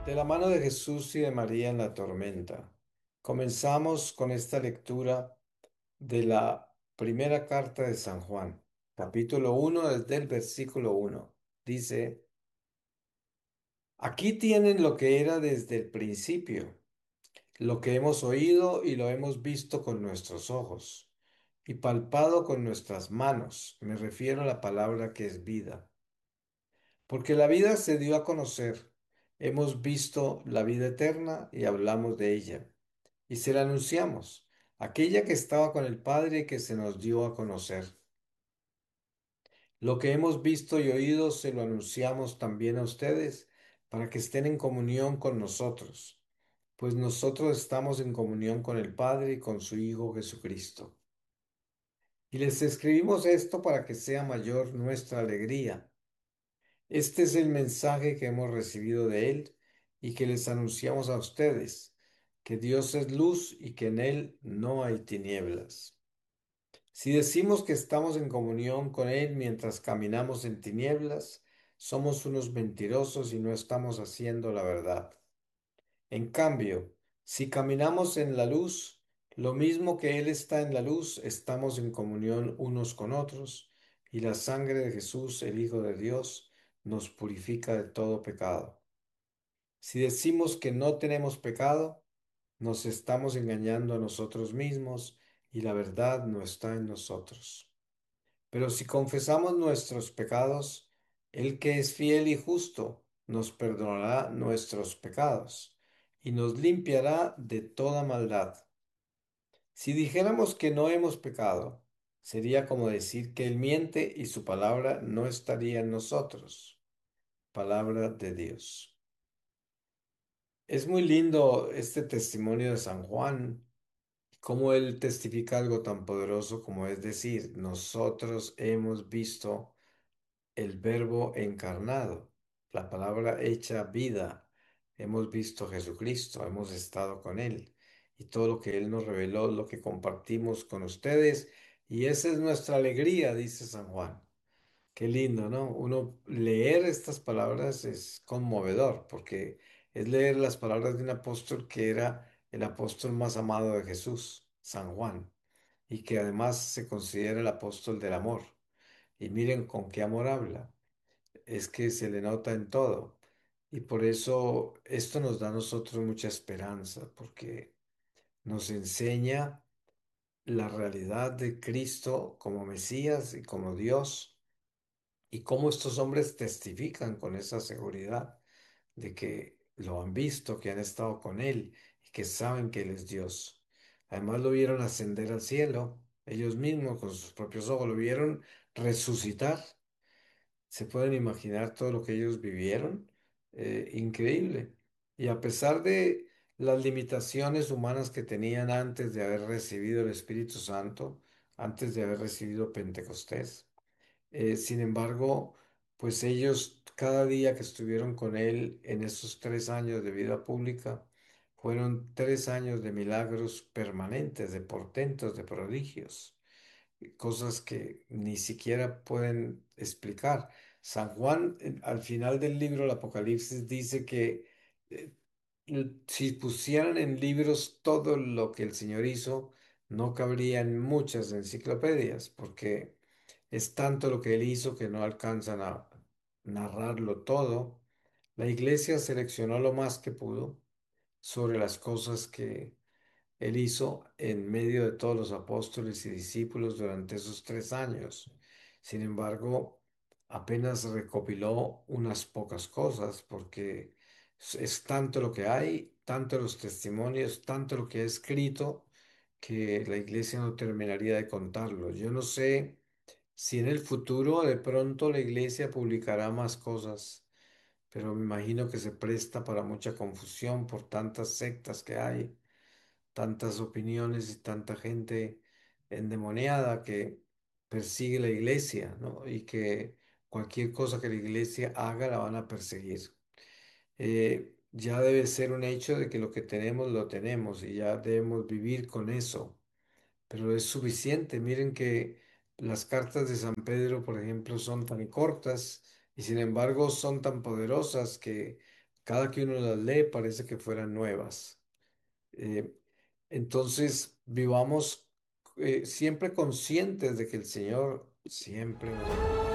De la mano de Jesús y de María en la tormenta. Comenzamos con esta lectura de la primera carta de San Juan, capítulo 1 desde el versículo 1. Dice, aquí tienen lo que era desde el principio, lo que hemos oído y lo hemos visto con nuestros ojos y palpado con nuestras manos. Me refiero a la palabra que es vida. Porque la vida se dio a conocer. Hemos visto la vida eterna y hablamos de ella. Y se la anunciamos, aquella que estaba con el Padre y que se nos dio a conocer. Lo que hemos visto y oído se lo anunciamos también a ustedes para que estén en comunión con nosotros, pues nosotros estamos en comunión con el Padre y con su Hijo Jesucristo. Y les escribimos esto para que sea mayor nuestra alegría. Este es el mensaje que hemos recibido de Él y que les anunciamos a ustedes, que Dios es luz y que en Él no hay tinieblas. Si decimos que estamos en comunión con Él mientras caminamos en tinieblas, somos unos mentirosos y no estamos haciendo la verdad. En cambio, si caminamos en la luz, lo mismo que Él está en la luz, estamos en comunión unos con otros, y la sangre de Jesús, el Hijo de Dios, nos purifica de todo pecado. Si decimos que no tenemos pecado, nos estamos engañando a nosotros mismos, y la verdad no está en nosotros. Pero si confesamos nuestros pecados, el que es fiel y justo nos perdonará nuestros pecados y nos limpiará de toda maldad. Si dijéramos que no hemos pecado, sería como decir que Él miente y su palabra no estaría en nosotros. Palabra de Dios. Es muy lindo este testimonio de San Juan, cómo él testifica algo tan poderoso como es decir, nosotros hemos visto el Verbo encarnado, la palabra hecha vida. Hemos visto a Jesucristo, hemos estado con Él y todo lo que Él nos reveló, lo que compartimos con ustedes. Y esa es nuestra alegría, dice San Juan. Qué lindo, ¿no? Uno leer estas palabras es conmovedor porque es leer las palabras de un apóstol que era el apóstol más amado de Jesús, San Juan, y que además se considera el apóstol del amor. Y miren con qué amor habla, es que se le nota en todo. Y por eso esto nos da a nosotros mucha esperanza, porque nos enseña la realidad de Cristo como Mesías y como Dios, y cómo estos hombres testifican con esa seguridad de que lo han visto, que han estado con Él y que saben que Él es Dios. Además lo vieron ascender al cielo, ellos mismos con sus propios ojos lo vieron resucitar. Se pueden imaginar todo lo que ellos vivieron. Increíble. Y a pesar de las limitaciones humanas que tenían antes de haber recibido el Espíritu Santo, antes de haber recibido Pentecostés, sin embargo, pues ellos cada día que estuvieron con él en esos 3 años de vida pública, fueron 3 años de milagros permanentes, de portentos, de prodigios, cosas que ni siquiera pueden explicar. San Juan, al final del libro, el Apocalipsis, dice que eh, si pusieran en libros todo lo que el Señor hizo, no cabrían muchas enciclopedias, porque es tanto lo que Él hizo que no alcanzan a narrarlo todo. La iglesia seleccionó lo más que pudo sobre las cosas que él hizo en medio de todos los apóstoles y discípulos durante esos 3 años. Sin embargo, apenas recopiló unas pocas cosas porque es tanto lo que hay, tanto los testimonios, tanto lo que ha escrito, que la iglesia no terminaría de contarlo. Yo no sé si en el futuro de pronto la iglesia publicará más cosas, pero me imagino que se presta para mucha confusión por tantas sectas que hay, tantas opiniones y tanta gente endemoniada que persigue la iglesia, ¿no? Y que cualquier cosa que la iglesia haga la van a perseguir. Ya debe ser un hecho de que lo que tenemos lo tenemos y ya debemos vivir con eso, pero es suficiente. Miren que las cartas de San Pedro, por ejemplo, son tan cortas y sin embargo son tan poderosas que Cada que uno las lee parece que fueran nuevas. Eh, entonces, vivamos siempre conscientes de que el Señor siempre nos acompaña.